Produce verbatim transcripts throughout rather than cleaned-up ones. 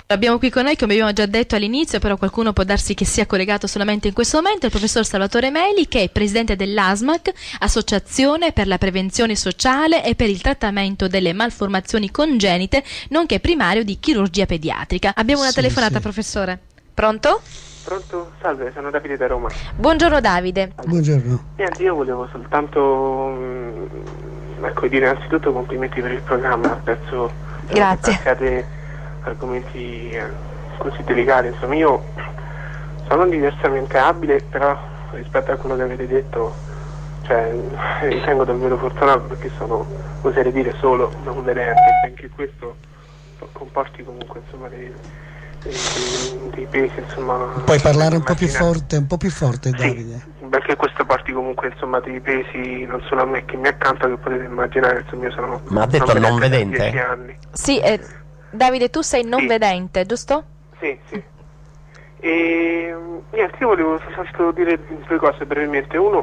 Abbiamo qui con noi, come abbiamo già detto all'inizio, però qualcuno può darsi che sia collegato solamente in questo momento, il professor Salvatore Meli, che è presidente dell'A S M A C, Associazione per la Prevenzione Sociale e per il Trattamento delle Malformazioni Congenite, nonché primario di chirurgia pediatrica. Abbiamo una Sì, telefonata, sì. professore. Pronto? Pronto? Salve, sono Davide da Roma. Buongiorno Davide. Buongiorno. Niente, io volevo soltanto mh, ecco, dire innanzitutto complimenti per il programma, penso Grazie. toccate argomenti eh, così delicati. Insomma, io sono diversamente abile, però rispetto a quello che avete detto, cioè ritengo davvero fortunato perché sono, oserei dire, solo non vedente, benché questo comporti comunque insomma dei, dei, dei pesi, insomma. Puoi parlare un po' più immaginare. forte, un po' più forte, Sì, Davide. perché questo porti comunque insomma dei pesi non solo a me che mi accanto, che potete immaginare, insomma io sono Ma ha detto non vedente? da dieci anni. Sì, eh, Davide, tu sei non Sì. vedente, giusto? Sì, sì. E niente, io volevo soltanto dire due cose brevemente. Uno,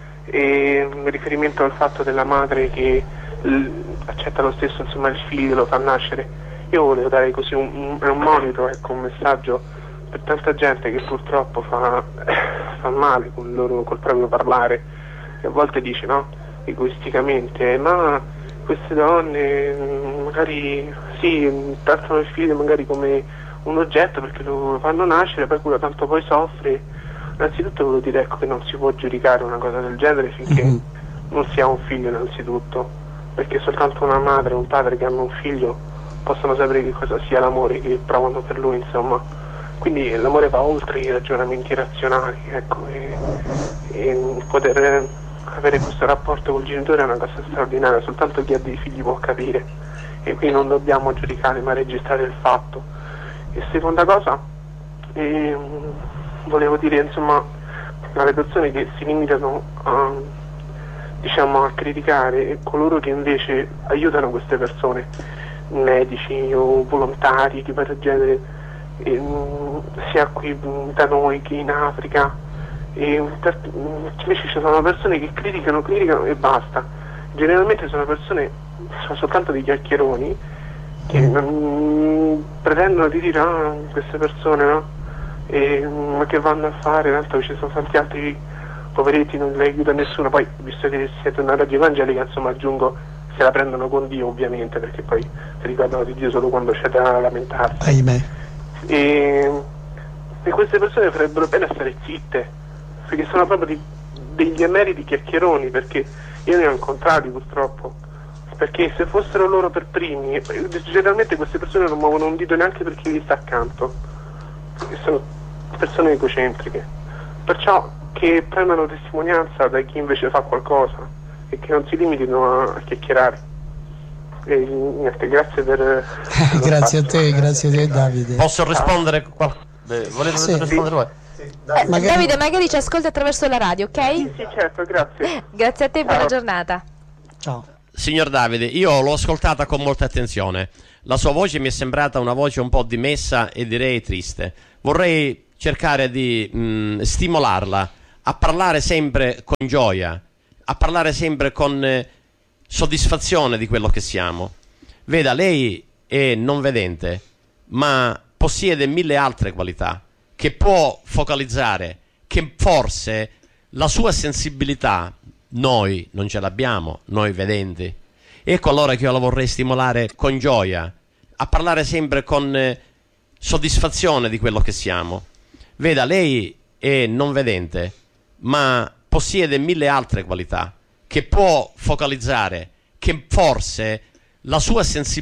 eh, in riferimento al fatto della madre che l- accetta lo stesso insomma il figlio, lo fa nascere. Io volevo dare così un, un, un monito, ecco, un messaggio per tanta gente che purtroppo fa, fa male con il loro, col proprio parlare, e a volte dice, no, egoisticamente, ma queste donne mh, magari sì, trattano il figlio magari come un oggetto perché lo fanno nascere, poi quello tanto poi soffre. Innanzitutto volevo dire, ecco, che non si può giudicare una cosa del genere finché Mm-hmm. non si ha un figlio innanzitutto, perché soltanto una madre e un padre che hanno un figlio possono sapere che cosa sia l'amore che provano per lui, insomma. Quindi l'amore va oltre i ragionamenti razionali, ecco, e, e poter avere questo rapporto col genitore è una cosa straordinaria, soltanto chi ha dei figli può capire, e qui non dobbiamo giudicare ma registrare il fatto. E seconda cosa, ehm, volevo dire insomma alle persone che si limitano a, diciamo, a criticare coloro che invece aiutano queste persone, medici o volontari di vario genere, ehm, sia qui da noi che in Africa. E per, invece ci sono persone che criticano, criticano e basta. Generalmente sono persone, sono soltanto dei chiacchieroni che mm, pretendono di dire ah, queste persone no? E, ma che vanno a fare? Tanto ci sono tanti altri poveretti, non le aiuta nessuno. Poi, visto che siete una radio evangelica, insomma aggiungo, se la prendono con Dio ovviamente, perché poi si ricordano di Dio solo quando c'è da lamentarsi. Ahimè. E, e queste persone farebbero bene a stare zitte, perché sono proprio di, degli emeriti chiacchieroni, perché io ne ho incontrati purtroppo, perché se fossero loro per primi, generalmente queste persone non muovono un dito neanche per chi gli sta accanto, perché sono persone egocentriche, perciò che prendano testimonianza da chi invece fa qualcosa e che non si limitino a, a chiacchierare. E, niente, grazie per Grazie a te, grazie a te, Davide. Posso rispondere? Qual- eh, volete Sì. rispondere voi? Eh, magari- Davide, magari ci ascolta attraverso la radio, ok? Sì, sì, certo, grazie. Grazie a te, buona Ciao. giornata. Ciao. Signor Davide, io l'ho ascoltata con molta attenzione. La sua voce mi è sembrata una voce un po' dimessa e direi triste. Vorrei cercare di mh, stimolarla a parlare sempre con gioia, a parlare sempre con eh, soddisfazione di quello che siamo. Veda, lei è non vedente, ma possiede mille altre qualità che può focalizzare, che forse la sua sensibilità noi non ce l'abbiamo, noi vedenti. Ecco allora che io la vorrei stimolare con gioia, a parlare sempre con eh, soddisfazione di quello che siamo. Veda, lei è non vedente, ma possiede mille altre qualità che può focalizzare, che forse la sua sensibilità